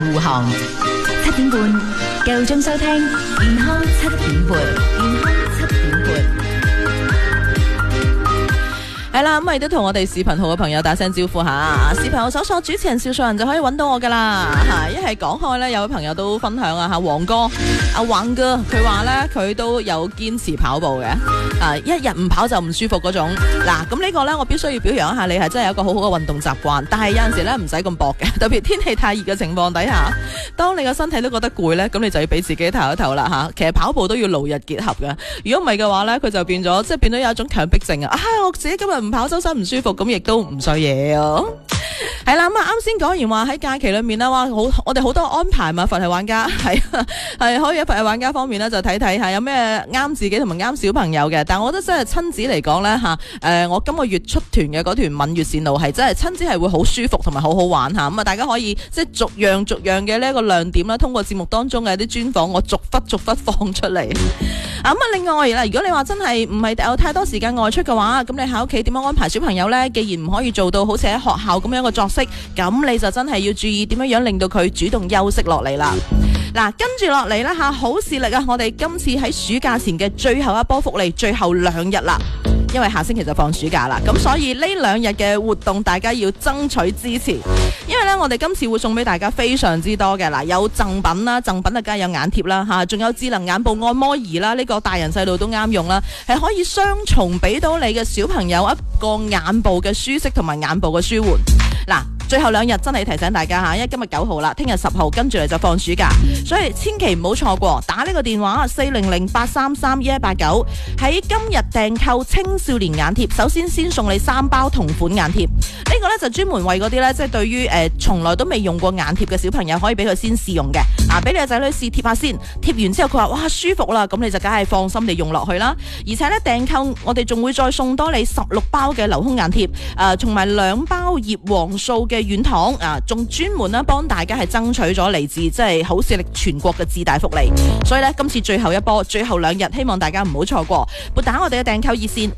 護航7點半，夠鐘收聽健康7點半，健康7點半。係啦，咁亦都同我哋視頻號嘅朋友打聲招呼下。視頻號搜索主持人邵素人就可以揾到我噶啦。一係講開呢，有位朋友都分享啊，黃哥阿黃哥，佢話呢，佢都有堅持跑步嘅。一日唔跑就唔舒服嗰種。嗱，咁呢個呢，我必須要表揚一下你，係真係有一個好好嘅運動習慣。但係有陣時呢，唔使咁搏嘅，特別天氣太熱嘅情況底下，當你個身體都覺得攰呢，咁你就要俾自己唞一唞啦吓。其實跑步都要勞逸結合嘅，如果唔係嘅話呢，佢就變咗變咗有一種強迫症啊！我自己今日唔跑周身唔舒服，咁亦都唔衰嘢啊！係啦，咁啱先講完話喺假期裏面啦，我哋好多安排嘛，佛系玩家係可以喺佛系玩家方面呢，就睇睇下有咩啱自己同埋啱小朋友嘅。但係我覺得真係親子嚟講呢，我今個月出團嘅嗰團閩粵線路係真係親子係會好舒服同埋好好玩吓，咁啊大家可以逐樣嘅呢一個亮點啦，通過節目當中嘅啲專訪，我逐忽放出嚟。另外如果你話真係唔係有太多時間外出嘅話，咁你喺屋企點樣安排小朋友呢？既然唔可以做到好似喺學校咁樣嘅作息，咁你就真係要注意點樣令到佢主動休息落嚟啦。嗱，跟住落嚟啦吓，好視力啊！我哋今次喺暑假前嘅最後一波福利，最後2日啦。因為下星期就放暑假啦，咁所以呢2日嘅活動大家要爭取支持，因為呢，我哋今次會送俾大家非常之多嘅。嗱，有贈品啦，贈品啊梗係有眼貼啦吓，仲有智能眼部按摩儀啦，呢個大人細路都啱用啦，係可以雙重俾到你嘅小朋友一個眼部嘅舒適同埋眼部嘅舒緩。嗱，最後2日真係提醒大家吓，因為今日9號啦，聽日10號跟住嚟就放暑假，所以千祈唔好錯過，打呢個電話400-833-1189，喺今日訂購青少年眼貼，首先送你3包同款眼貼，呢個呢就專門為嗰啲呢，即係對於從來都未用過眼貼嘅小朋友，可以俾佢先試用嘅，俾你個仔女試貼下先，貼完之後佢話哇舒服啦，咁你就梗係放心地用落去啦。而且呢，訂購我哋仲會再送多你16包嘅留空眼貼，同埋2包葉黃素嘅軟糖，仲專門咧幫大家係爭取咗嚟自即係好視力全國嘅自大福利。所以呢，今次最後一波，最後2日，希望大家唔好錯過，撥打我哋嘅訂購熱線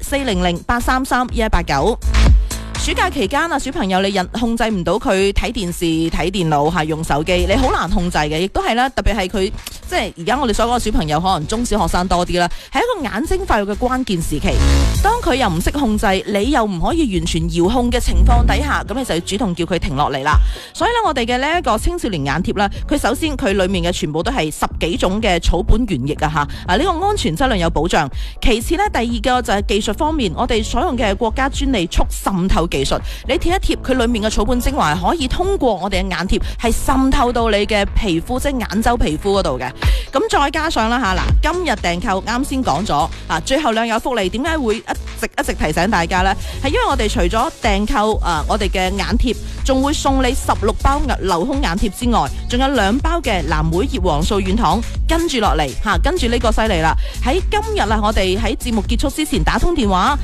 400-833-1189。暑假期間小朋友你控制唔到佢睇電視、睇電腦用手機，你好難控制嘅，亦都係啦。特別係佢即係而家我哋所講嘅小朋友，可能中小學生多啲啦，係一個眼睛發育嘅關鍵時期。當佢又唔識控制，你又唔可以完全遙控嘅情況底下，咁你就要主動叫佢停落嚟啦。所以呢，我哋嘅呢一個青少年眼貼啦，佢首先佢裏面嘅全部都係10幾種嘅草本原液呢個安全質量有保障。其次呢，第二個就係技術方面，我哋所用嘅國家專利促滲透技術，你貼一貼佢裏面嘅草本精華，可以通過我哋嘅眼貼係滲透到你嘅皮膚，即係眼周皮膚嗰度嘅。咁再加上啦今日訂購啱先講咗最後2日福利，點解會一直提醒大家呢？係因為我哋除咗訂購我哋嘅眼貼，仲會送你16包留空眼貼之外，仲有2包嘅藍莓葉黃素軟糖。跟住落嚟跟住呢個犀利啦！喺今日我哋喺節目結束之前打通電話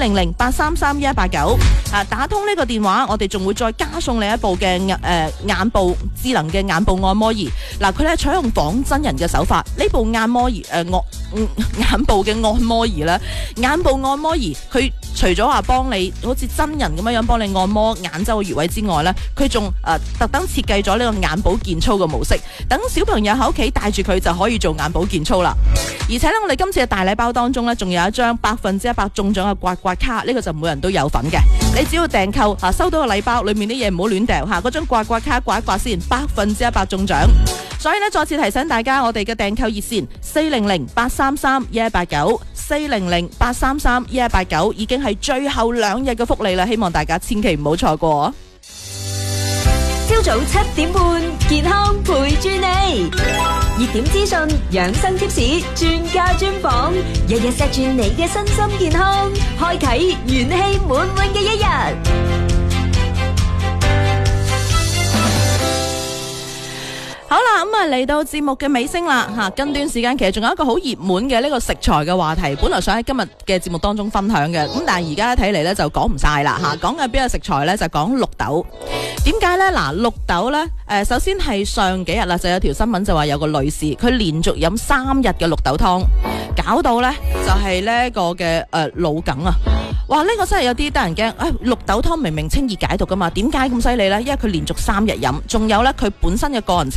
400-833-1189，打通呢個電話，我哋仲會再加送你一部嘅眼部智能嘅眼部按摩儀。嗱，佢咧採用仿真人嘅手法，呢部眼摩儀眼部嘅按摩儀咧，眼部按摩儀佢除咗話幫你好似真人咁樣幫你按摩眼周嘅穴位之外咧，佢仲特登設計咗呢個眼保健操嘅模式，等小朋友喺屋企帶住佢就可以做眼保健操啦。而且咧，我哋今次嘅大禮包當中咧，仲有一張100%中獎嘅刮刮卡，呢個就每人都有份嘅。你只要訂購收到個禮包，裏面啲嘢唔好亂掉嗰張刮刮卡刮一刮先，100%中獎。所以呢，再次提醒大家，我哋嘅訂購熱線400-833-1189 400-833-1189已經係最後2日嘅福利啦，希望大家千祈唔好錯過。 朝早7點半，健康陪住你，熱點資訊、養生貼士、專家專訪，日日錫住你嘅身心健康，開啟元氣滿滿嘅一日。 好啦，咁嚟到節目嘅尾聲啦吓，近段時間其實仲有一個好熱門嘅呢個食材嘅話題，本來想喺今日嘅節目當中分享嘅，咁但係而家睇嚟咧就講唔晒啦吓，講嘅邊個食材咧就講綠豆。點解咧？嗱，綠豆咧，首先係上幾日啦，就有條新聞就話有個女士佢連續飲3日嘅綠豆湯， 搞到咧就係呢個嘅腦梗啊！哇！呢個真係有啲得人驚。綠豆湯明明清熱解毒噶嘛，點解咁犀利呢？因為佢連續3日飲，仲有呢，佢本身嘅個人